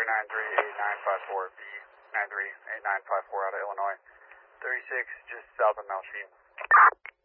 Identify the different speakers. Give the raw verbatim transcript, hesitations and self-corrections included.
Speaker 1: nine three eight nine five four, B nine three eight nine five four out of Illinois. thirty-six, just south of Malsheen.